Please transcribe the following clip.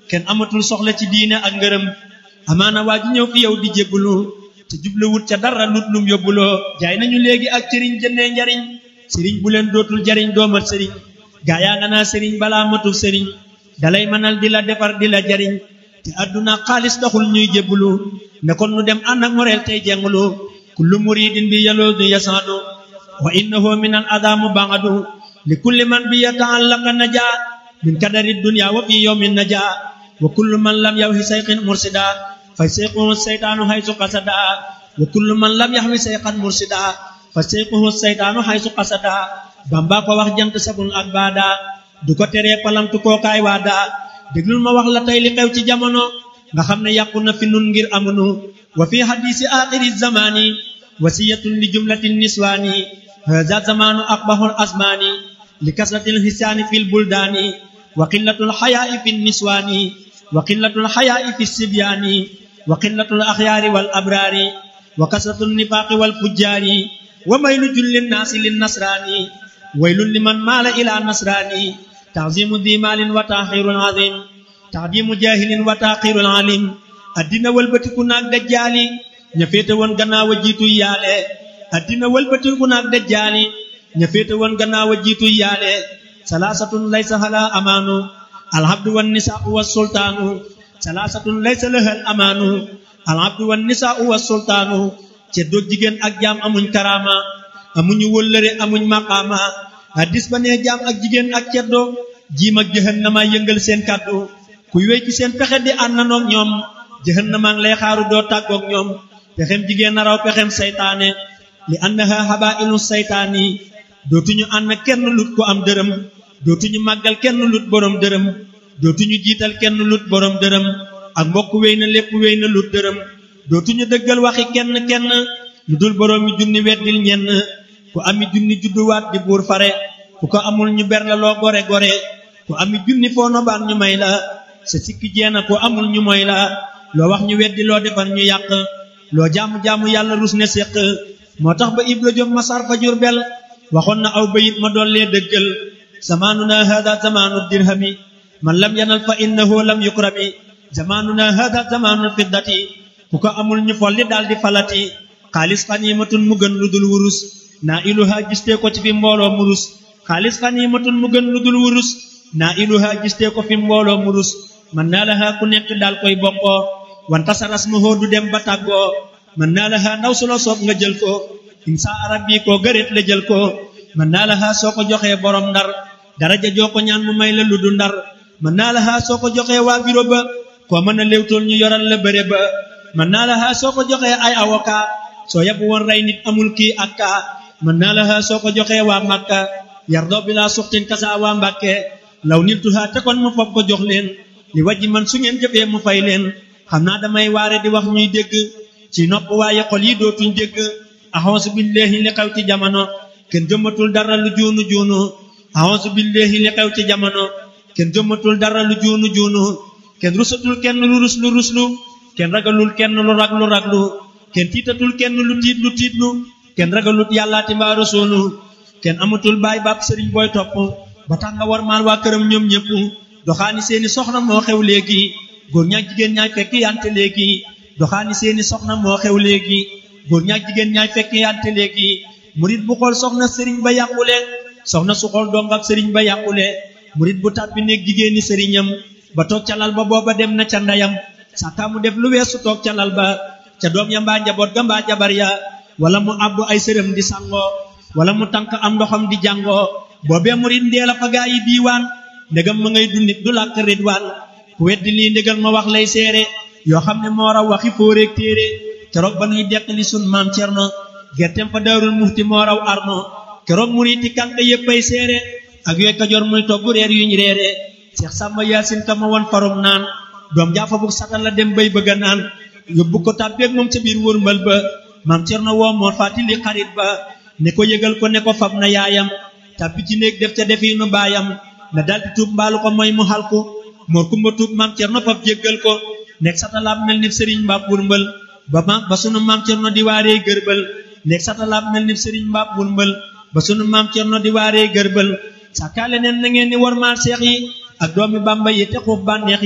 kenn amatul soxla ci diine ak ngërëm amaana waa ji ñëw fi yow di jébbulu te jubluwut ca dara lut lum yóbbuloo jaay nañu léegi ak sëriñ jëndee njariñ sëriñ bu leen dootul jariñ doomat sëriñ gaa yaa nga naa sëriñ balaa matul sëriñ dalay mënal di la defar di la jariñ te àdduna xaalis taxul ñuy jébbulu ne kon nu dem ànd ak moreel tey jengulu kullu muridin bi yaloodu yasaadu wa innahu min al adamu ba'du li kulli man bi yata'allaqa najaa min kadari dunya wa fi yawmin najaa wa kullu man lam yawhi sayqin mursida fa sayquhu saytaanu haysu qasada wa kullu man lam yahwi sayqan mursida fa sayquhu saytaanu haysu qasada Bamba ko wax jant sabun ak baada du ko teree palamtu kookaay waada déglul ma wax la tey li xew ci jamono nga xam ne yàqu na fi nun ngir amunu wa fi hadisi axiri zamani wasiyatun li jumlatin niswani hadha zamanu aqbahul asmani li kasratil hisaani fil buldaani wa qillatul hayaa'i fin niswani wa qillatul hayaa'i fis sibyaani wa qillatul axyaari wal abraari wa kasratul nifaaqi wal fujjaari wa maylu jullin naasi lin nasraani waylun liman maala ila nasraani ta'zimu di maalin wa taaxirul azim ta'dimu jaahilin wa taaxirul alim addina wëlbatiku naag dajjaali ña féete woon gannaaw a jiitu yaale addina wëlbatiku naag dajjaali ña féete woon gannaaw a jiitu yaale salaasatun laysa hala amaanu alhabdu wan nisaa'u was sultaanu salaasatun laysa lahal amaanu alhabdu wan nisaa'u was sultaanu ceddo jigéen ak jaam amuñ karaama amuñu wëllëre amuñ maqaama hadis ba nee jaam ak jigéen ak ceddo jiim ak jahannama yëngal seen kàddu kuy wéy ci seen pexe di àndanoog ñoom jahannama ngi lay xaaru doo tàggoog ñoom pexem jigéen na raw pexem saytaane li annaha habaa'ilu saytaani dootuñu ànd kenn lut ko am dërëm dootuñu màggal kenn lut borom dërëm dootuñu jiital kenn lut borom dërëm ak mbokk wéy na lépp wéy na lut dërëm dootuñu dëggal waxi kenn lu dul borom mi junni weddil ñenn ku ami junni judduwaat di buur fare ku ko amul ñu ber la loo gore ku ami junni foo nobaan ñu may la sa sikki jeena ku amul ñu moy la loo wax ñu weddi loo defar ñu yàq loo jaamu yàlla rus ne séq moo tax ba Ibra Jóob Masar fa Jurbel waxoon na aw bayit ma dollee dëggal zamanuna hada zamanu dirhami man lam yanal fa innahu lam yukrami zamanuna hada zamanul fiddati ku ko amul ñu folli daal di falati xaalis xanimatun mu gën lu dul wurus naa iluha gistee ko ci fi mbooloo murus xaalis xanimatun mu gën lu dul wurus naa iluha gistee ko fi mbooloo murus man naa laha ku nekk daal koy bokkoo wanta saras ma du dem ba tàggoo man naa laha ndaw su la soob nga jël ko insa arab bi koo gëreet la jël ko man naa laha soo ko joxee borom ndar daraja joo ko ñaan mu may la lu du ndar man naa laha soo ko joxee waa biro ba koo mën a léewtool ñu yoral la bëre ba man naa laha soo ko joxee ay avocat soo yabu woon rey nit amul kii ak kaa man naa laha soo ko joxee waa Makka yardoo bi laa suxtin kasa waa Mbàkke law niltuha te kon mu foog ko jox leen li wajji man su ngeen jëfee mu fay leen xam naa damay waare di wax ñuy dégg ci nopp waaye xol yi dootuñ dégg axonsu billahi li xew ci jamono kenn jëmmatul dara lu juunu axonsu billahi li xew ci jamono kenn jëmmatul dara lu juunu kenn rusatul kenn lu ruslu kenn ragalul kenn lu raglu kenn tiitatul kenn lu tiitlu kenn ragalut yàllaati mbaa rasuulu kenn amatul baay baab sëriñ booy topp ba tax nga war maal waa këram ñoom ñëpp doxaani seeni soxna moo xew léegi góor ñaak jigéen ñaay fekk yante léegi doxaani seeni soxna moo xew léegi góor ñaak jigéen ñaay fekk yante léegi murit bu xool soxna sëriñ ba yàqule soxna su xool dong ak sëriñ ba yàqule murit bu tàbbi nekk jigéeni sëriñam ba toog ca lal ba booba dem na ca ndeyam saka mu def lu weesu toog ca lal ba ca doom ya mbaa njaboot ga mbaa jabar ya wala mu àbbu ay sërëm di sangoo wala mu tànk am ndoxam di jàngoo boobee murit ndee la fa gaa yi diiwaan ndegam ma ngay dundit du làkk ridwaan ku weddi lii ndégal ma wax lay seere yoo xam ne moo raw waxi fóoreeg téere keroog ba nuy deqali sun maam Cerno gerteem fa Daarul Muxti moo raw arno keroog muriti kànk yéppay seere ak yooy Kajoor muy togg reer yuñ reere Seex Sàmba Yaasin ka ma won farum naan doom jaafa bu satal la dem bay bëgga naan yóbbu ko tàbbeeg moom ca biir wërmbal ba maam Cerno woo moo fàttali xarit ba ne ko yëgal ko ne ko fab na yaayam tàbbi ci néeg def ca defiinu baayam na daldi tuub mbaalu ko mooy mu xalku moor kumba tuub maam Cerno fab jéggal ko nekk satalaab mel ni sëriñ mbaab wërmbal ba sunu maam Cerno di waaree gërbal nekk satalaab mel ni sëriñ mbaab wërmbal ba sunu maam Cerno di waaree gërbal sàkkaale neen na ngeen ni wormaal seex yi ak doomi Bàmba yi te xuuf bànneex